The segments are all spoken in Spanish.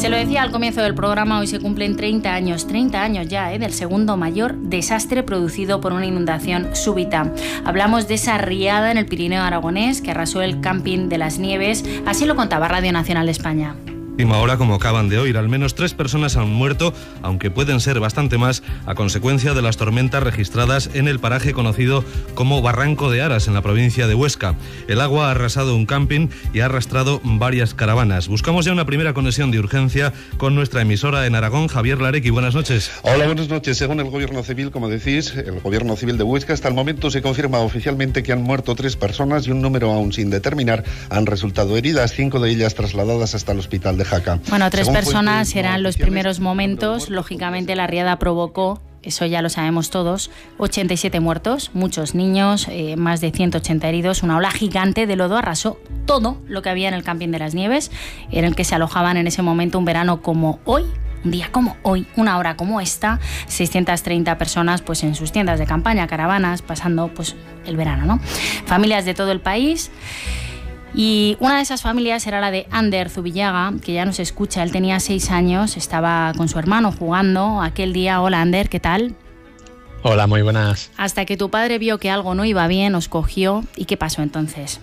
Se lo decía al comienzo del programa, hoy se cumplen 30 años ya, del segundo mayor desastre producido por una inundación súbita. Hablamos de esa riada en el Pirineo aragonés que arrasó el camping de las Nieves, así lo contaba Radio Nacional de España. Ahora, como acaban de oír, al menos 3 personas han muerto, aunque pueden ser bastante más, a consecuencia de las tormentas registradas en el paraje conocido como Barranco de Aras, en la provincia de Huesca. El agua ha arrasado un camping y ha arrastrado varias caravanas. Buscamos ya una primera conexión de urgencia con nuestra emisora en Aragón. Javier Larequi, buenas noches. Hola, buenas noches. Según el Gobierno Civil, como decís, el Gobierno Civil de Huesca, hasta el momento se confirma oficialmente que han muerto 3 personas y un número aún sin determinar han resultado heridas, 5 de ellas trasladadas hasta el hospital de Jaca. Bueno, 3 personas eran los primeros momentos. Lógicamente la riada provocó, eso ya lo sabemos todos, 87 muertos, muchos niños, más de 180 heridos. Una ola gigante de lodo arrasó todo lo que había en el camping de las Nieves, en el que se alojaban en ese momento, un verano como hoy, un día como hoy, una hora como esta, 630 personas pues en sus tiendas de campaña, caravanas, pasando pues el verano, ¿no? Familias de todo el país. Y una de esas familias era la de Ander Zubillaga, que ya nos escucha. Él tenía 6 años, estaba con su hermano jugando aquel día. Hola, Ander, ¿qué tal? Hola, muy buenas. Hasta que tu padre vio que algo no iba bien, os cogió. ¿Y qué pasó entonces?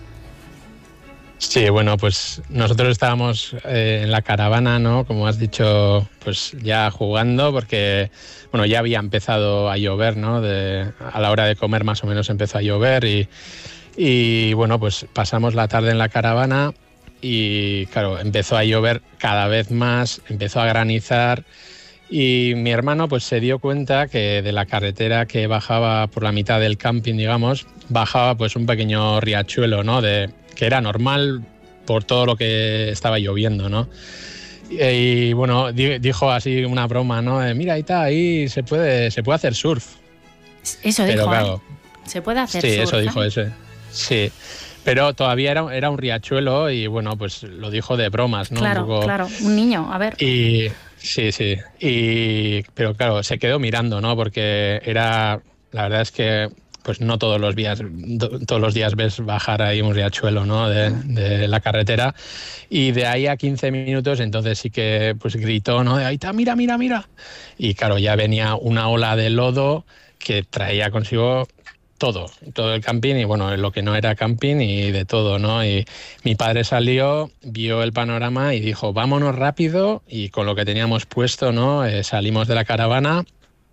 Sí, bueno, pues nosotros estábamos en la caravana, ¿no? Como has dicho, pues ya jugando, porque bueno, ya había empezado a llover, ¿no? A la hora de comer más o menos empezó a llover y bueno, pues pasamos la tarde en la caravana y claro, empezó a llover cada vez más, empezó a granizar y mi hermano pues se dio cuenta que de la carretera que bajaba por la mitad del camping, digamos, bajaba pues un pequeño riachuelo, ¿no? Que era normal por todo lo que estaba lloviendo, ¿no? Y bueno, dijo así una broma, ¿no? Mira, ahí se puede hacer surf. Eso pero dijo, claro, se puede hacer sí, surf. Eso dijo ese. Sí, pero todavía era un riachuelo y bueno, pues lo dijo de bromas, ¿no? Claro, un niño, a ver. Y sí, pero claro, se quedó mirando, ¿no? Porque la verdad es que pues no todos los días ves bajar ahí un riachuelo, ¿no? de la carretera, y de ahí a 15 minutos entonces sí que pues gritó, ¿no? Ahí está, mira. Y claro, ya venía una ola de lodo que traía consigo todo el camping y bueno, lo que no era camping y de todo, ¿no? Y mi padre salió, vio el panorama y dijo, vámonos rápido, y con lo que teníamos puesto, ¿no? Salimos de la caravana.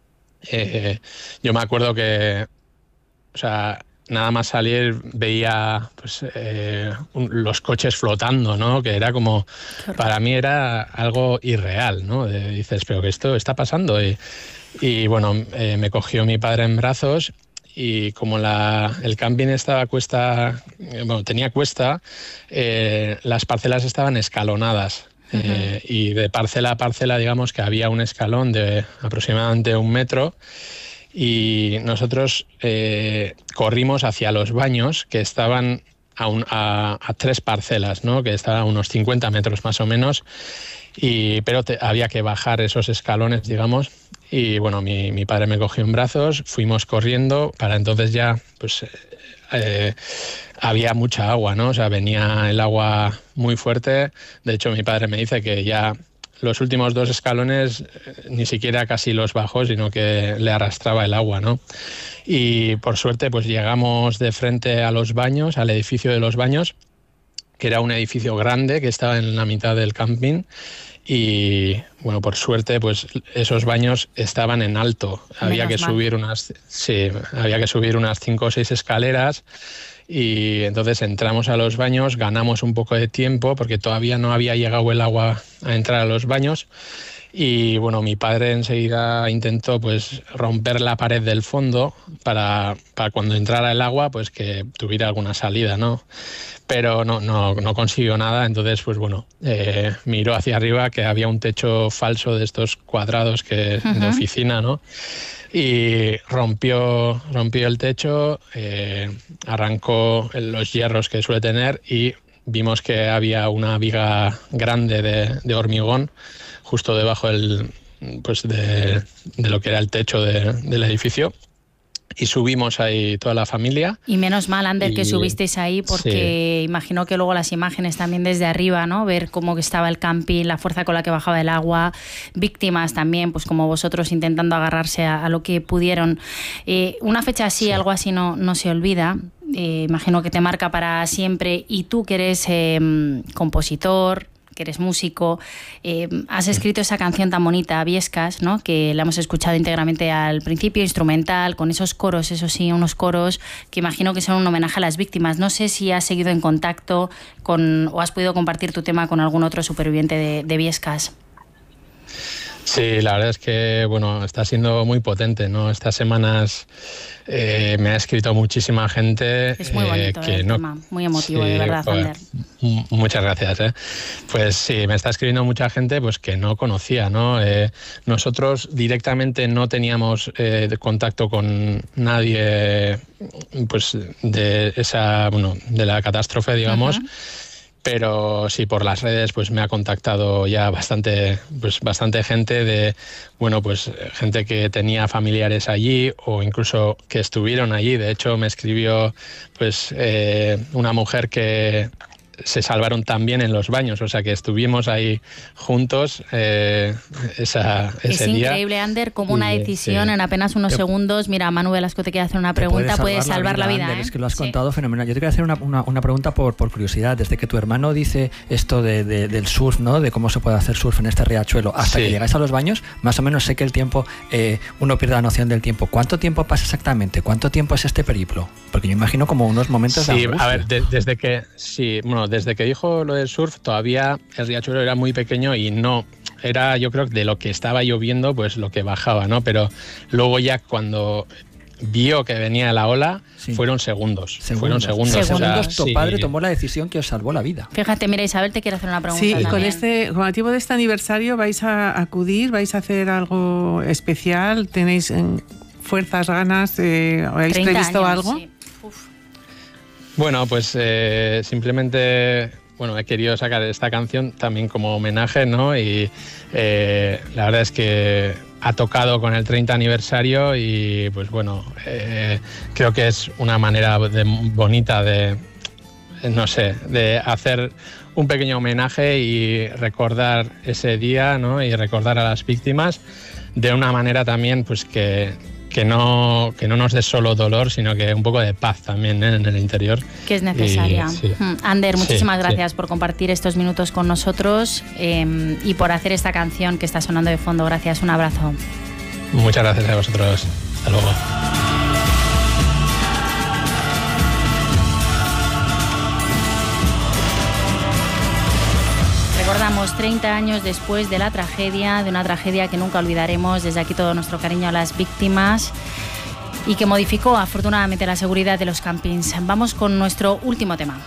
Yo me acuerdo que, o sea, nada más salir veía pues los coches flotando, ¿no? Que era como, para mí era algo irreal, ¿no? Dices, pero que esto está pasando. Y bueno, me cogió mi padre en brazos. Y como el camping estaba tenía cuesta, las parcelas estaban escalonadas. Uh-huh. Y de parcela a parcela, digamos que había un escalón de aproximadamente 1 metro. Y nosotros corrimos hacia los baños que estaban a 3 parcelas, ¿no? Que estaban a unos 50 metros más o menos. Pero había que bajar esos escalones, digamos. Y bueno, mi padre me cogió en brazos, fuimos corriendo. Para entonces ya pues había mucha agua, ¿no? O sea, venía el agua muy fuerte. De hecho, mi padre me dice que ya los últimos 2 escalones ni siquiera casi los bajó, sino que le arrastraba el agua, ¿no? Y por suerte pues llegamos de frente a los baños, al edificio de los baños, que era un edificio grande que estaba en la mitad del camping. Y bueno, por suerte pues esos baños estaban en alto. Había que subir unas 5 o 6 escaleras. Y entonces entramos a los baños, ganamos un poco de tiempo porque todavía no había llegado el agua a entrar a los baños. Y bueno, mi padre enseguida intentó pues romper la pared del fondo para cuando entrara el agua pues que tuviera alguna salida, ¿no? Pero no consiguió nada. Entonces pues bueno, miró hacia arriba, que había un techo falso de estos cuadrados de oficina, ¿no? Y rompió el techo, arrancó los hierros que suele tener y vimos que había una viga grande de hormigón justo debajo de lo que era el techo del edificio. y subimos ahí toda la familia. Y menos mal, Ander, que subisteis ahí, porque imagino que luego las imágenes también desde arriba, ¿no? Ver cómo estaba el camping, la fuerza con la que bajaba el agua, víctimas también, pues como vosotros intentando agarrarse a lo que pudieron. Una fecha así, algo así no se olvida. Imagino que te marca para siempre. Y tú que eres compositor, que eres músico, has escrito esa canción tan bonita, Viescas, ¿no? Que la hemos escuchado íntegramente al principio, instrumental, con esos coros, eso sí, unos coros que imagino que son un homenaje a las víctimas. No sé si has seguido en contacto o has podido compartir tu tema con algún otro superviviente de Viescas. Sí, la verdad es que bueno, está siendo muy potente, ¿no? Estas semanas me ha escrito muchísima gente. Es muy bonito el tema, muy emotivo, sí, de verdad, Ander. Muchas gracias. Pues sí, me está escribiendo mucha gente pues que no conocía, ¿no? Nosotros directamente no teníamos contacto con nadie pues de la catástrofe, digamos. Pero sí, por las redes pues me ha contactado ya bastante gente gente que tenía familiares allí o incluso que estuvieron allí. De hecho, me escribió pues una mujer que se salvaron también en los baños, o sea que estuvimos ahí juntos ese día. Es increíble, Ander, como una decisión en apenas unos segundos. Mira, Manu Velasco te quiere hacer una pregunta, puede salvar la vida. Ander, es que lo has contado fenomenal. Yo te quería hacer una pregunta por curiosidad. Desde que tu hermano dice esto del surf, ¿no? De cómo se puede hacer surf en este riachuelo, hasta que llegáis a los baños, más o menos sé que el tiempo, uno pierde la noción del tiempo. ¿Cuánto tiempo pasa exactamente? ¿Cuánto tiempo es este periplo? Porque yo imagino como unos momentos de angustia. A ver, desde que dijo lo del surf, todavía el riachuelo era muy pequeño y no era, yo creo, de lo que estaba lloviendo, pues lo que bajaba, ¿no? Pero luego ya cuando vio que venía la ola, fueron segundos. Fueron segundos. O sea, tu padre tomó la decisión que os salvó la vida. Fíjate, mira, Isabel te quiere hacer una pregunta. Sí, y también. con motivo de este aniversario vais a acudir, vais a hacer algo especial, tenéis fuerzas, ganas, ¿habéis previsto algo? Sí. Bueno, pues simplemente he querido sacar esta canción también como homenaje, ¿no? Y la verdad es que ha tocado con el 30 aniversario y pues creo que es una manera bonita de hacer un pequeño homenaje y recordar ese día, ¿no? Y recordar a las víctimas de una manera también pues que no nos dé solo dolor, sino que un poco de paz también en el interior. Que es necesaria. Ander, muchísimas gracias por compartir estos minutos con nosotros y por hacer esta canción que está sonando de fondo. Gracias, un abrazo. Muchas gracias a vosotros. Hasta luego. Recordamos 30 años después de la tragedia, de una tragedia que nunca olvidaremos. Desde aquí todo nuestro cariño a las víctimas y que modificó afortunadamente la seguridad de los campings. Vamos con nuestro último tema.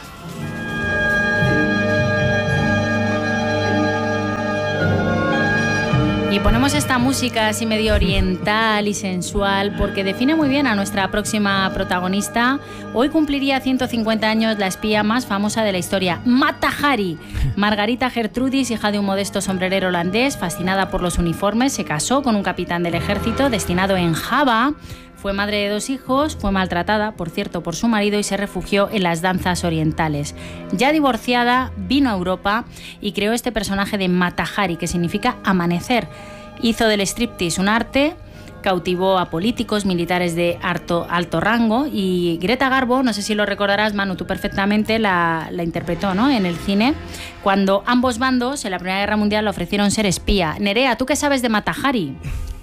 Y ponemos esta música así medio oriental y sensual porque define muy bien a nuestra próxima protagonista. Hoy cumpliría 150 años la espía más famosa de la historia, Mata Hari. Margarita Gertrudis, hija de un modesto sombrerero holandés, fascinada por los uniformes, se casó con un capitán del ejército destinado en Java. Fue madre de 2 hijos, fue maltratada, por cierto, por su marido y se refugió en las danzas orientales. Ya divorciada, vino a Europa y creó este personaje de Mata Hari, que significa amanecer. Hizo del striptease un arte, cautivó a políticos, militares de alto rango y Greta Garbo, no sé si lo recordarás, Manu, tú perfectamente, la interpretó, ¿no?, en el cine, cuando ambos bandos en la Primera Guerra Mundial le ofrecieron ser espía. Nerea, ¿tú qué sabes de Mata Hari?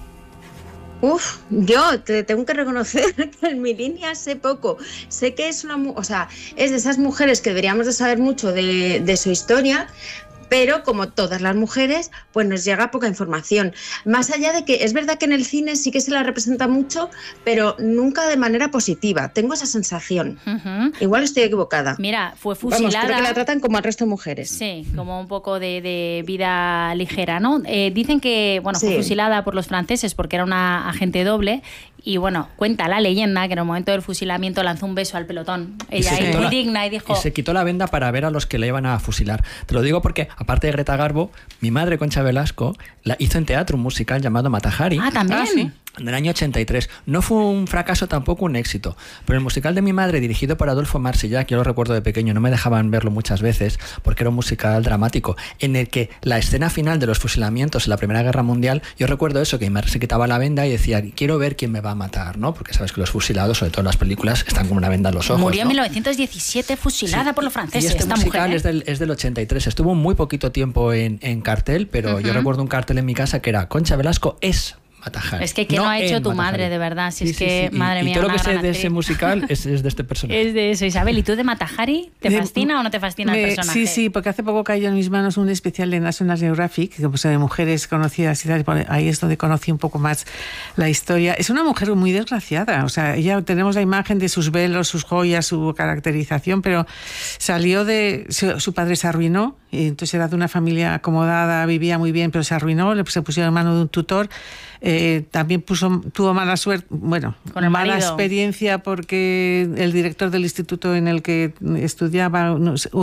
Yo te tengo que reconocer que en mi línea sé poco. Sé que es es de esas mujeres que deberíamos de saber mucho de su historia, pero como todas las mujeres, pues nos llega poca información. Más allá de que es verdad que en el cine sí que se la representa mucho, pero nunca de manera positiva. Tengo esa sensación. Igual estoy equivocada. Mira, fue fusilada. Vamos, creo que la tratan como al resto de mujeres. Sí, como un poco de vida ligera, ¿no? Dicen que, fue fusilada por los franceses porque era una agente doble. Y cuenta la leyenda que en el momento del fusilamiento lanzó un beso al pelotón. Ella ahí muy digna y dijo... Y se quitó la venda para ver a los que le iban a fusilar. Te lo digo porque, aparte de Greta Garbo, mi madre, Concha Velasco, hizo en teatro un musical llamado Mata Hari. Ah, ¿también? ¿Ah, sí? en el año 83. No fue un fracaso, tampoco un éxito, pero el musical de mi madre, dirigido por Adolfo Marsillac, yo lo recuerdo de pequeño, no me dejaban verlo muchas veces porque era un musical dramático, en el que la escena final de los fusilamientos en la Primera Guerra Mundial, yo recuerdo eso, que mi madre se quitaba la venda y decía, quiero ver quién me va a matar, ¿no? Porque sabes que los fusilados, sobre todo en las películas, están con una venda en los ojos. Murió en ¿no? 1917 fusilada por los franceses. Y este musical mujer, es del 83, estuvo muy poquito tiempo en cartel, pero yo recuerdo un cartel en mi casa que era Concha Velasco es Mata Hari. Es que ¿qué no ha hecho tu madre, de verdad? Si es que, madre mía, y todo lo que sé de actriz. ese musical es de este personaje. Es de eso, Isabel. ¿Y tú de Mata Hari? ¿Te fascina o no te fascina el personaje? Sí, porque hace poco cayó en mis manos un especial de National Geographic, pues, de mujeres conocidas y tal. Ahí es donde conocí un poco más la historia. Es una mujer muy desgraciada. O sea, ella tenemos la imagen de sus velos, sus joyas, su caracterización, pero salió de... Su padre se arruinó, y entonces era de una familia acomodada, vivía muy bien, pero se arruinó, se pusieron en mano de un tutor. También tuvo mala suerte, bueno, mala experiencia porque el director del instituto en el que estudiaba,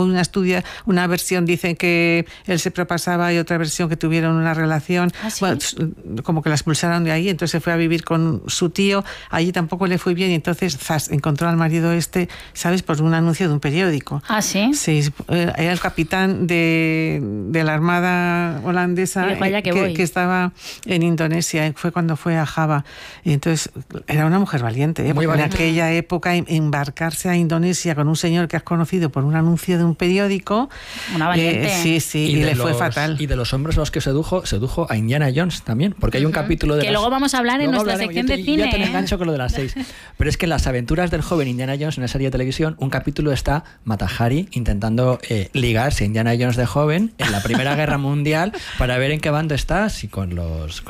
una versión dicen que él se propasaba y otra versión que tuvieron una relación. ¿Ah, sí? Bueno, como que la expulsaron de ahí, entonces se fue a vivir con su tío, allí tampoco le fue bien y entonces encontró al marido ¿sabes? Por un anuncio de un periódico. ¿Ah, sí? Sí, era el capitán de la Armada holandesa que estaba en Indonesia. Fue cuando fue a Java. Y entonces era una mujer valiente, ¿eh? Porque en aquella época embarcarse a Indonesia con un señor que has conocido por un anuncio de un periódico. Una valiente. Sí, y le fue fatal. Y de los hombres a los que sedujo a Indiana Jones también, porque hay un capítulo de... Que luego vamos a hablar en nuestra sección de cine. Ya te engancho con lo de las 6. Pero es que en Las aventuras del joven Indiana Jones, en esa serie de televisión, un capítulo está Mata Hari intentando ligarse a Indiana Jones de joven en la Primera Guerra Mundial para ver en qué bando está, si con los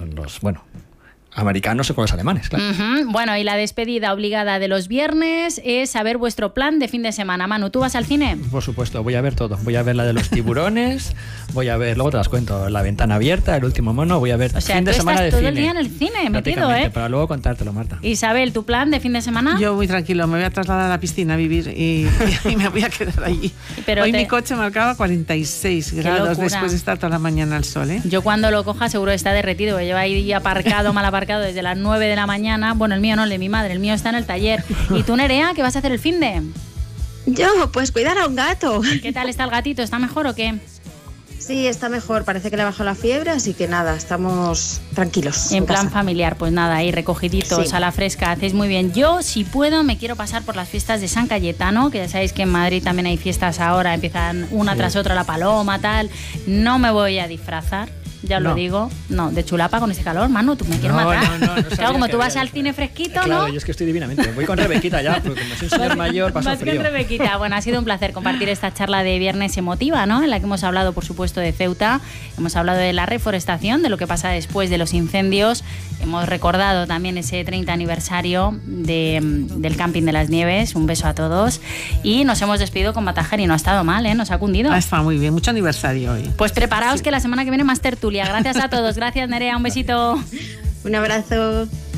americanos o con los alemanes, claro. Bueno, y la despedida obligada de los viernes es saber vuestro plan de fin de semana. Manu, ¿tú vas al cine? Por supuesto, voy a ver todo. Voy a ver la de los tiburones, voy a ver, luego te las cuento, La ventana abierta, El último mono, voy a ver fin de semana de cine. todo el día en el cine metido, ¿eh? Para luego contártelo, Marta. Isabel, ¿tu plan de fin de semana? Yo muy tranquilo, me voy a trasladar a la piscina a vivir y me voy a quedar allí. Pero hoy mi coche marcaba 46 grados después de estar toda la mañana al sol, ¿eh? Yo cuando lo coja seguro está derretido, lleva ahí aparcado, mal aparcado desde las 9 de la mañana. Bueno, el mío no, el de mi madre, el mío está en el taller. ¿Y tú, Nerea, qué vas a hacer el finde? Yo, pues cuidar a un gato. ¿Qué tal está el gatito? ¿Está mejor o qué? Sí, está mejor, parece que le ha bajado la fiebre, así que nada, estamos tranquilos. En plan familiar, pues nada, ahí recogiditos, sí, a la fresca, hacéis muy bien. Yo, si puedo, me quiero pasar por las fiestas de San Cayetano, que ya sabéis que en Madrid también hay fiestas ahora, empiezan una tras otra, la paloma, tal. No me voy a disfrazar. Ya lo digo, no, de chulapa con ese calor, Manu, tú me quieres matar. No claro, como tú vas al cine fresquito, claro, ¿no? yo es que estoy divinamente. Voy con Rebequita ya, porque como soy un señor mayor, paso frío. Con Rebequita. Bueno, ha sido un placer compartir esta charla de viernes emotiva, ¿no? En la que hemos hablado, por supuesto, de Ceuta, hemos hablado de la reforestación, de lo que pasa después de los incendios, hemos recordado también ese 30 aniversario del Camping de las Nieves, un beso a todos, y nos hemos despedido con Mata Hari, no ha estado mal, ¿eh? Nos ha cundido. Ha estado muy bien, mucho aniversario hoy. Pues preparaos que la semana que viene más tertulia. Gracias a todos. Gracias, Nerea. Un besito. Un abrazo.